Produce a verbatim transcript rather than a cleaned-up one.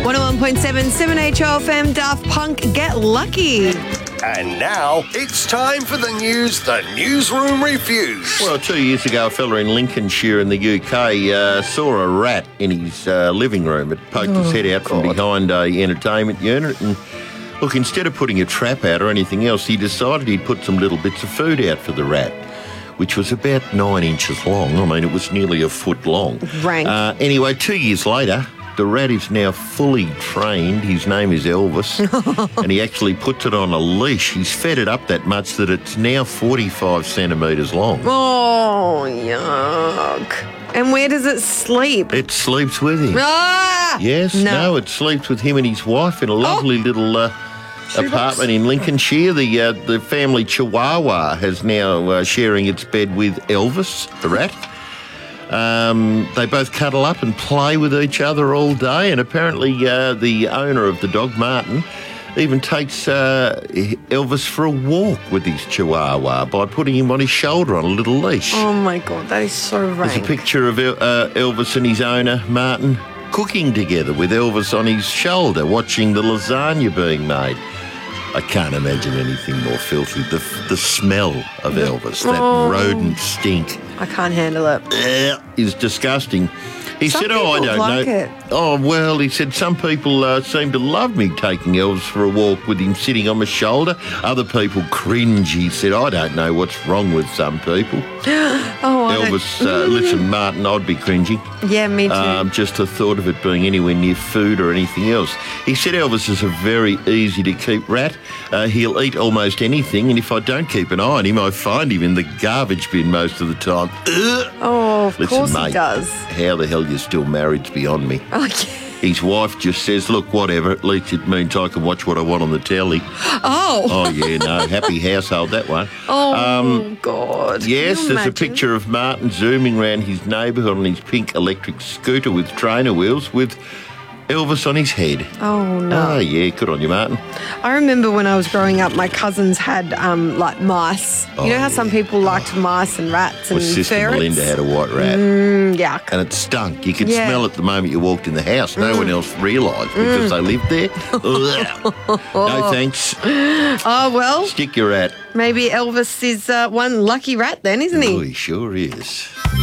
one oh one point seven, seven H O F M, Daft Punk, Get Lucky. And now it's time for the news the newsroom refused. Well, two years ago, a fella in Lincolnshire in the U K uh, saw a rat in his uh, living room. It poked Oh, his head out from God. behind a entertainment unit and, look, instead of putting a trap out or anything else, he decided he'd put some little bits of food out for the rat, which was about nine inches long. I mean, it was nearly a foot long. Rank. Uh, anyway, two years later, the rat is now fully trained. His name is Elvis, and he actually puts it on a leash. He's fed it up that much that it's now forty-five centimetres long. Oh, yuck. And where does it sleep? It sleeps with him. Ah! Yes, no. No. it sleeps with him and his wife in a lovely little uh, apartment in Lincolnshire. The uh, the family Chihuahua has now uh, sharing its bed with Elvis, the rat. Um, they both cuddle up and play with each other all day, and apparently uh, the owner of the dog, Martin, even takes uh, Elvis for a walk with his Chihuahua by putting him on his shoulder on a little leash. Oh, my God, that is so There's a rank. picture of El- uh, Elvis and his owner, Martin, cooking together with Elvis on his shoulder, watching the lasagna being made. I can't imagine anything more filthy. The the smell of Elvis, that Oh. rodent stink, I can't handle it. eh, is disgusting. He Some said, "Oh, I people don't like know." it. Oh well, he said some people uh, seem to love me taking Elvis for a walk with him sitting on my shoulder. Other people cringe. He said, "I don't know what's wrong with some people." Oh, I don't- Elvis, uh, listen, Martin, I'd be cringing. Yeah, me too. Um, just the thought of it being anywhere near food or anything else. He said Elvis is a very easy to keep rat. Uh, he'll eat almost anything, and if I don't keep an eye on him, I find him in the garbage bin most of the time. Ugh. oh, of Listen, course mate, he does. how the hell you're still married's beyond me. Oh, yeah. His wife just says, look, whatever, at least it means I can watch what I want on the telly. Oh, Oh, yeah, no, happy household, that one. oh God. Can Yes, you there's a imagine? picture of Martin zooming around his neighbourhood on his pink electric scooter with trainer wheels with Elvis on his head. Oh, no. Oh, yeah, good on you, Martin. I remember when I was growing up, my cousins had um, like mice. Oh, you know how yeah. some people liked mice and rats and My sister ferrets? Melinda had a white rat, Mm, yuck. and it stunk. You could Yeah. smell it the moment you walked in the house. No one else realised because they lived there. Ugh. No thanks. Oh, well, Stick your rat. maybe Elvis is uh, one lucky rat then, isn't he? Oh, he sure is.